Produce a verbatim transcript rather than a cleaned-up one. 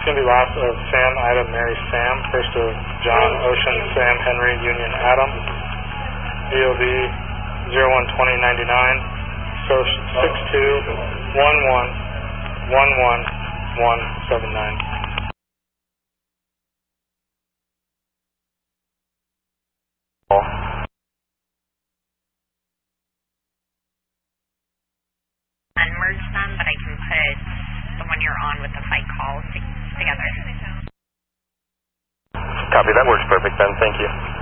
going to be last of Sam, Ida, Mary, Sam. First of John, Ocean, Sam, Henry, Union, Adam. V O B zero one two zero nine nine. So six two one one one one one seven nine. Unmerge them, but I can put the one you're on with the fight call together. Copy, that works perfect then, thank you.